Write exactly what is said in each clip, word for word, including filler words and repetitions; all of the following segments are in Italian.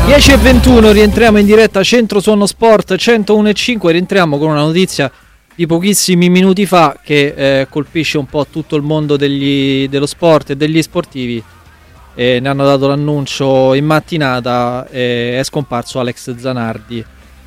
dieci e ventuno, rientriamo in diretta Centro Suono Sport centouno e cinque. Rientriamo con una notizia di pochissimi minuti fa che eh, colpisce un po' tutto il mondo degli, dello sport e degli sportivi. Eh, ne hanno dato l'annuncio in mattinata, eh, è scomparso Alex Zanardi,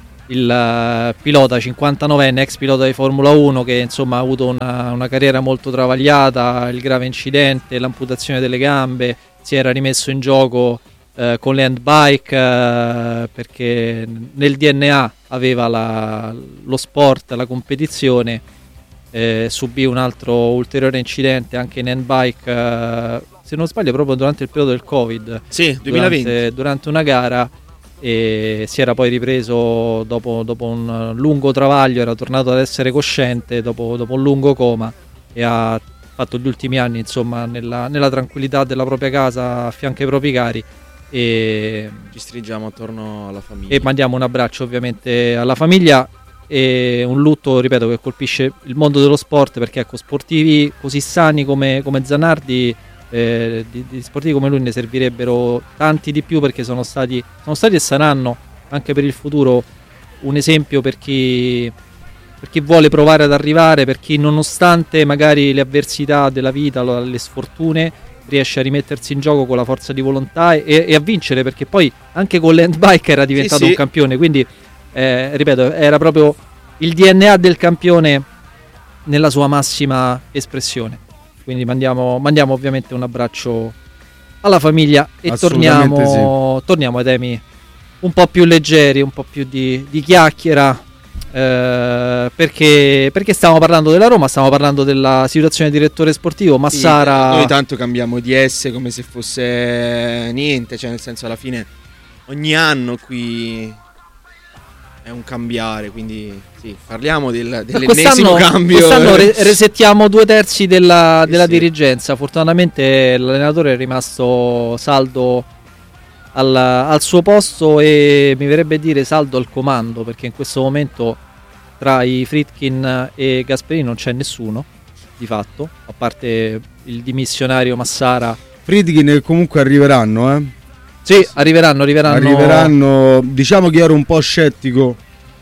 il uh, pilota cinquantanovenne, ex pilota di Formula uno, che insomma ha avuto una, una carriera molto travagliata, il grave incidente, l'amputazione delle gambe, si era rimesso in gioco Uh, con le handbike uh, perché nel D N A aveva la, lo sport, la competizione, eh, subì un altro ulteriore incidente anche in handbike, uh, se non sbaglio proprio durante il periodo del Covid, sì, duemilaventi. Durante, durante una gara, e si era poi ripreso dopo, dopo un lungo travaglio, era tornato ad essere cosciente dopo, dopo un lungo coma e ha fatto gli ultimi anni insomma nella, nella tranquillità della propria casa a fianco ai propri cari. E ci stringiamo attorno alla famiglia e mandiamo un abbraccio ovviamente alla famiglia, e un lutto, ripeto, che colpisce il mondo dello sport, perché ecco, sportivi così sani come, come Zanardi, eh, di, di sportivi come lui ne servirebbero tanti di più, perché sono stati, sono stati e saranno anche per il futuro un esempio per chi, per chi vuole provare ad arrivare, per chi nonostante magari le avversità della vita, le sfortune, riesce a rimettersi in gioco con la forza di volontà e, e a vincere, perché poi anche con l'handbike era diventato sì, sì. un campione, quindi eh, ripeto, era proprio il D N A del campione nella sua massima espressione. Quindi mandiamo, mandiamo ovviamente un abbraccio alla famiglia e torniamo, sì. torniamo ai temi un po' più leggeri, un po' più di, di chiacchiera. Eh, perché, perché stiamo parlando della Roma, stiamo parlando della situazione del direttore sportivo Massara. Sì, noi tanto cambiamo D S come se fosse niente, cioè nel senso, alla fine ogni anno qui è un cambiare, quindi sì, parliamo del, dell'ennesimo cambio. Quest'anno re- resettiamo due terzi della, della sì. dirigenza. Fortunatamente l'allenatore è rimasto saldo Al, al suo posto, e mi verrebbe dire saldo al comando, perché in questo momento tra i Friedkin e Gasperini non c'è nessuno di fatto, a parte il dimissionario Massara. Friedkin comunque arriveranno, eh? Sì, arriveranno, arriveranno. Arriveranno. Diciamo che ero un po' scettico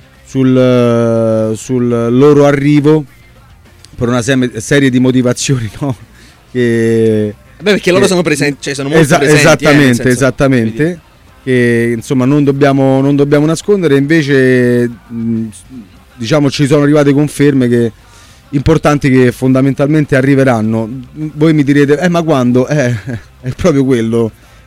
sul, sul loro arrivo per una sem- serie di motivazioni, no? Che Beh, perché loro eh, sono presenti, cioè sono molto esa- presenti. Esattamente, eh, senso, esattamente. quindi. Che insomma non dobbiamo, non dobbiamo nascondere, invece mh, diciamo ci sono arrivate conferme che importanti, che fondamentalmente arriveranno. Voi mi direte, eh ma quando? Eh, è proprio quello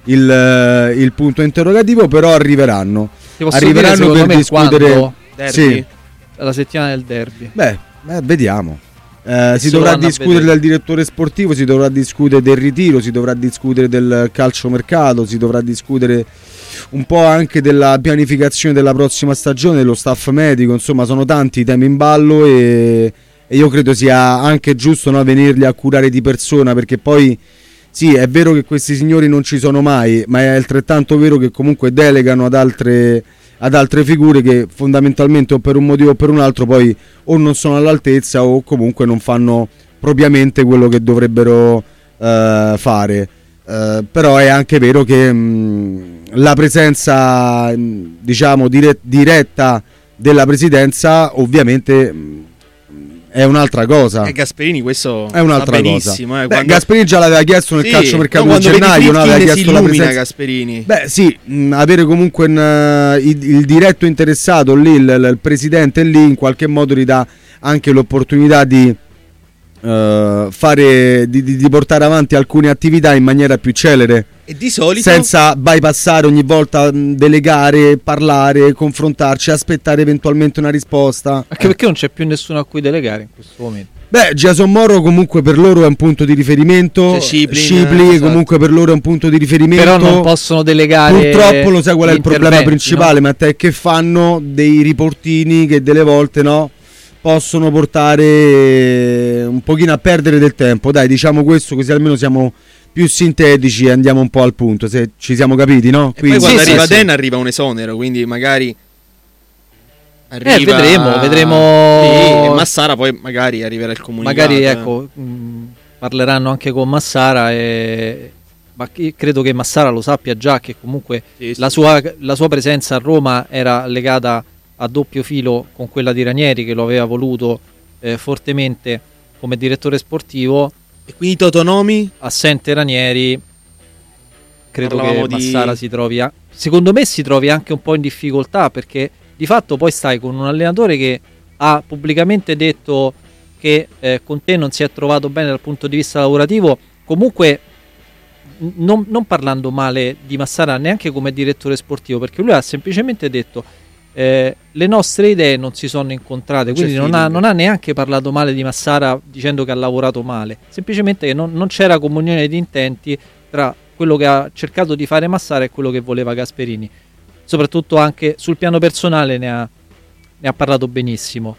il, il punto interrogativo, però arriveranno. Arriveranno dire, per discutere. Sì. La settimana del derby. Beh, beh vediamo. Eh, si dovrà discutere del direttore sportivo, si dovrà discutere del ritiro, si dovrà discutere del calciomercato, si dovrà discutere un po' anche della pianificazione della prossima stagione, dello staff medico, insomma sono tanti i temi in ballo, e, e io credo sia anche giusto, no, venirli a curare di persona, perché poi sì, è vero che questi signori non ci sono mai, ma è altrettanto vero che comunque delegano ad altre ad altre figure che fondamentalmente o per un motivo o per un altro poi o non sono all'altezza o comunque non fanno propriamente quello che dovrebbero uh, fare. Uh, però è anche vero che mh, la presenza mh, diciamo dire- diretta della presidenza ovviamente mh, è un'altra cosa. E Gasperini questo è un'altra va benissimo, cosa. Eh, Beh, quando... Gasperini già l'aveva chiesto nel sì, calciomercato no, di gennaio, non aveva chiesto la presenza. Gasperini. Beh sì, mh, avere comunque un, uh, il, il diretto interessato lì, il, il presidente lì, in qualche modo gli dà anche l'opportunità di uh, fare di, di, di portare avanti alcune attività in maniera più celere. E di solito senza bypassare ogni volta, mh, delegare, parlare, confrontarci, aspettare eventualmente una risposta. Anche perché non c'è più nessuno a cui delegare in questo momento. Beh, Jason Morrow comunque per loro è un punto di riferimento. Shipley, esatto. Comunque per loro è un punto di riferimento. Però non possono delegare. Purtroppo lo sai qual è il problema principale, no? Matteo, è che fanno dei riportini che delle volte, no, possono portare un pochino a perdere del tempo. Dai, diciamo questo, così almeno siamo più sintetici e andiamo un po' al punto, se ci siamo capiti, no? E quindi, poi quando sì, arriva sì, Dan sì. arriva un esonero, quindi magari arriva... Eh, vedremo, vedremo. Sì, e Massara poi magari arriverà il comunicato. Magari ecco, mh, parleranno anche con Massara e, ma credo che Massara lo sappia già, che comunque sì, sì. La, sua, la sua presenza a Roma era legata a doppio filo con quella di Ranieri, che lo aveva voluto eh, fortemente come direttore sportivo. E quindi Totonomi? Assente Ranieri, credo Parlavamo che Massara di... si trovi a... secondo me si trovi anche un po' in difficoltà, perché di fatto poi stai con un allenatore che ha pubblicamente detto che eh, con te non si è trovato bene dal punto di vista lavorativo, comunque non, non parlando male di Massara neanche come direttore sportivo, perché lui ha semplicemente detto eh, le nostre idee non si sono incontrate, quindi non ha, non ha neanche parlato male di Massara dicendo che ha lavorato male, semplicemente che non, non c'era comunione di intenti tra quello che ha cercato di fare Massara e quello che voleva Gasperini. Soprattutto anche sul piano personale ne ha, ne ha parlato benissimo.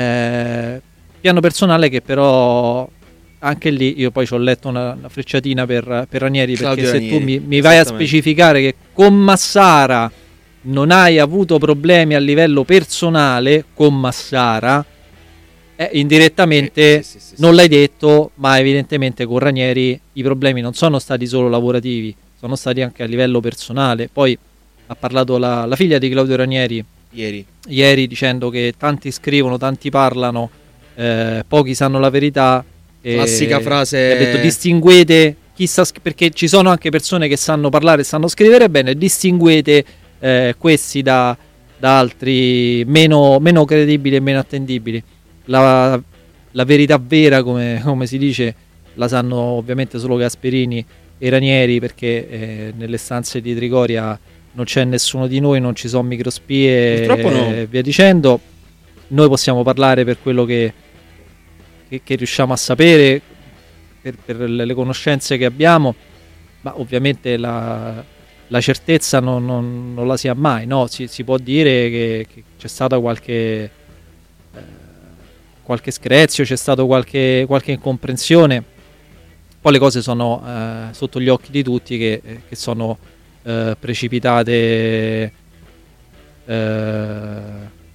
Eh, piano personale che però anche lì io poi ci ho letto una, una frecciatina per, per Ranieri, perché se Ranieri, tu mi, mi vai a specificare che con Massara non hai avuto problemi a livello personale, con Massara eh, indirettamente sì, sì, sì, non sì. l'hai detto, ma evidentemente con Ranieri i problemi non sono stati solo lavorativi, sono stati anche a livello personale. Poi ha parlato la, la figlia di Claudio Ranieri ieri, ieri dicendo che tanti scrivono, tanti parlano, eh, pochi sanno la verità. Classica frase. Ha detto distinguete chi sa, perché ci sono anche persone che sanno parlare e sanno scrivere bene, distinguete eh, questi da, da altri meno, meno credibili e meno attendibili. La, la verità vera, come, come si dice, la sanno ovviamente solo Gasperini e Ranieri, perché eh, nelle stanze di Trigoria non c'è nessuno di noi, non ci sono microspie Purtroppo no. e via dicendo. Noi possiamo parlare per quello che, che, che riusciamo a sapere, per, per le conoscenze che abbiamo, ma ovviamente la, la certezza non, non, non la si ha mai, no? Si, si può dire che, che c'è stata qualche eh, qualche screzio, c'è stato qualche, qualche incomprensione, poi le cose sono eh, sotto gli occhi di tutti che, che sono eh, precipitate eh,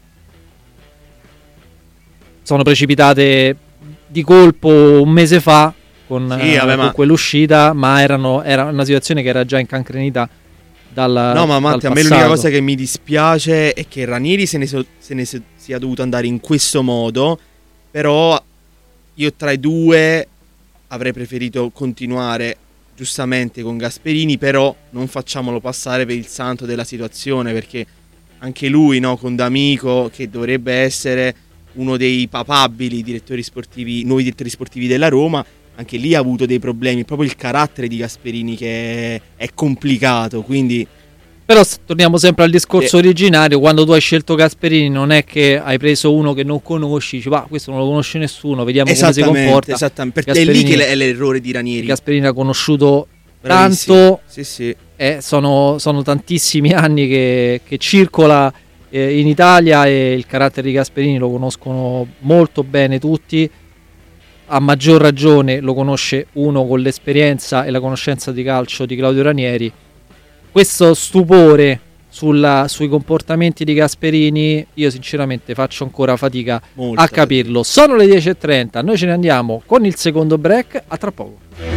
sono precipitate di colpo un mese fa con, sì, vabbè, eh, con ma... quell'uscita, ma erano, era una situazione che era già incancrenita dal no ma Matti, dal a me l'unica cosa che mi dispiace è che Ranieri se ne, so, se ne so, sia dovuto andare in questo modo, però io tra i due avrei preferito continuare giustamente con Gasperini, però non facciamolo passare per il santo della situazione, perché anche lui, no, con D'Amico, che dovrebbe essere uno dei papabili direttori sportivi, nuovi direttori sportivi della Roma, anche lì ha avuto dei problemi, proprio il carattere di Gasperini che è, è complicato, quindi... Però torniamo sempre al discorso eh. originario, quando tu hai scelto Gasperini non è che hai preso uno che non conosci, dici, va, questo non lo conosce nessuno, vediamo come si comporta. Esattamente, perché è lì che è l'errore di Ranieri. Gasperini ha conosciuto Bravissimo. tanto, sì, sì. Eh, sono, sono tantissimi anni che, che circola eh, in Italia, e il carattere di Gasperini lo conoscono molto bene tutti, a maggior ragione lo conosce uno con l'esperienza e la conoscenza di calcio di Claudio Ranieri. Questo stupore sulla, sui comportamenti di Gasperini io sinceramente faccio ancora fatica Molta a capirlo. Fatica. Sono le dieci e trenta, noi ce ne andiamo con il secondo break, a tra poco.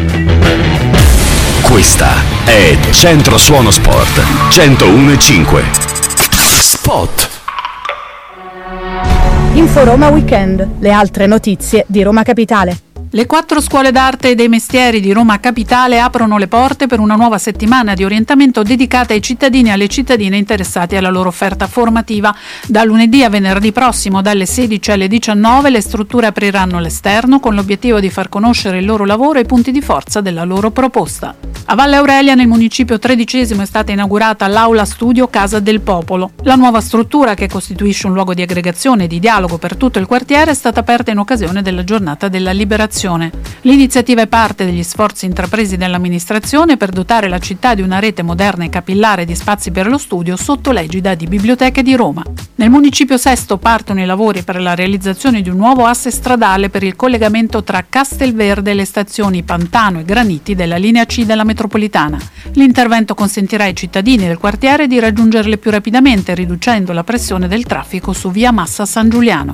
Questa è Centro Suono Sport centouno e cinque Spot. Info Roma Weekend, le altre notizie di Roma Capitale. Le quattro scuole d'arte e dei mestieri di Roma Capitale aprono le porte per una nuova settimana di orientamento dedicata ai cittadini e alle cittadine interessati alla loro offerta formativa. Da lunedì a venerdì prossimo, dalle sedici alle diciannove, le strutture apriranno all'esterno con l'obiettivo di far conoscere il loro lavoro e i punti di forza della loro proposta. A Valle Aurelia, nel municipio tredicesimo, è stata inaugurata l'aula studio Casa del Popolo. La nuova struttura, che costituisce un luogo di aggregazione e di dialogo per tutto il quartiere, è stata aperta in occasione della giornata della liberazione. L'iniziativa è parte degli sforzi intrapresi dall'amministrazione per dotare la città di una rete moderna e capillare di spazi per lo studio sotto l'egida di Biblioteche di Roma. Nel municipio Sesto partono i lavori per la realizzazione di un nuovo asse stradale per il collegamento tra Castelverde e le stazioni Pantano e Graniti della linea C della metropolitana. L'intervento consentirà ai cittadini del quartiere di raggiungerle più rapidamente, riducendo la pressione del traffico su via Massa San Giuliano.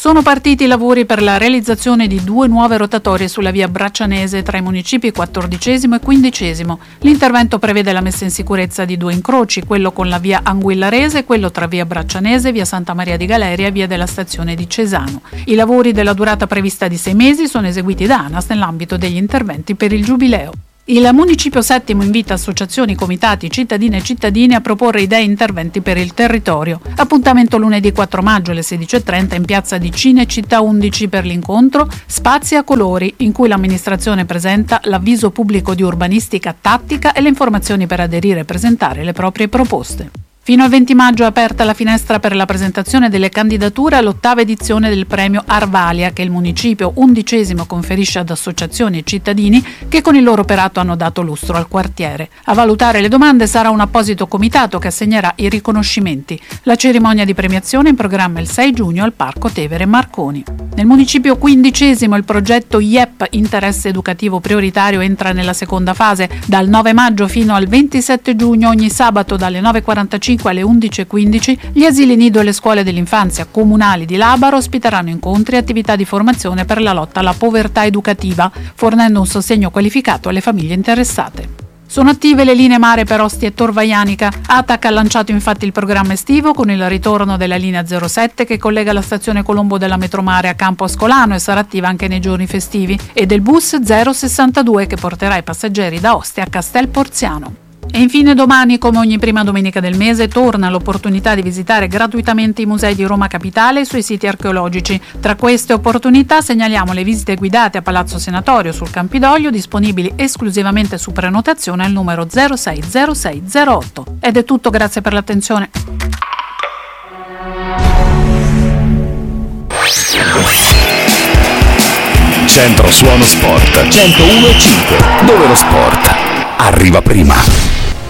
Sono partiti i lavori per la realizzazione di due nuove rotatorie sulla via Braccianese tra i municipi quattordicesimo e quindicesimo. L'intervento prevede la messa in sicurezza di due incroci, quello con la via Anguillarese e quello tra via Braccianese, via Santa Maria di Galeria e via della stazione di Cesano. I lavori della durata prevista di sei mesi sono eseguiti da ANAS nell'ambito degli interventi per il Giubileo. Il Municipio Settimo invita associazioni, comitati, cittadine e cittadini a proporre idee e interventi per il territorio. Appuntamento lunedì quattro maggio alle sedici e trenta in piazza di Cinecittà undici per l'incontro Spazi a colori, in cui l'amministrazione presenta l'avviso pubblico di urbanistica tattica e le informazioni per aderire e presentare le proprie proposte. Fino al venti maggio è aperta la finestra per la presentazione delle candidature all'ottava edizione del premio Arvalia, che il Municipio undicesimo conferisce ad associazioni e cittadini che con il loro operato hanno dato lustro al quartiere. A valutare le domande sarà un apposito comitato che assegnerà i riconoscimenti. La cerimonia di premiazione è in programma il sei giugno al Parco Tevere Marconi. Nel Municipio quindicesimo il progetto I E P Interesse Educativo Prioritario entra nella seconda fase. Dal nove maggio fino al ventisette giugno ogni sabato dalle nove e quarantacinque alle undici e quindici gli asili nido e le scuole dell'infanzia comunali di Labaro ospiteranno incontri e attività di formazione per la lotta alla povertà educativa, fornendo un sostegno qualificato alle famiglie interessate. Sono attive le linee mare per Ostia e Tor Vaianica. A T A C ha lanciato infatti il programma estivo con il ritorno della linea zero sette che collega la stazione Colombo della Metromare a Campo Ascolano e sarà attiva anche nei giorni festivi, e del bus zero sessantadue che porterà i passeggeri da Ostia a Castel Porziano. E infine domani, come ogni prima domenica del mese, torna l'opportunità di visitare gratuitamente i musei di Roma Capitale e i suoi siti archeologici. Tra queste opportunità segnaliamo le visite guidate a Palazzo Senatorio sul Campidoglio, disponibili esclusivamente su prenotazione al numero zero sei zero sei zero otto. Ed è tutto, grazie per l'attenzione. Centro Suono Sport centouno e cinque, dove lo sport arriva prima.